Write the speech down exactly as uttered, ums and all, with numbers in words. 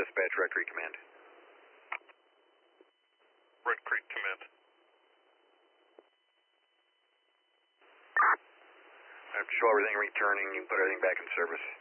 Dispatch, Red Creek Command. Red Creek Command. Show everything returning, you can put everything back in service.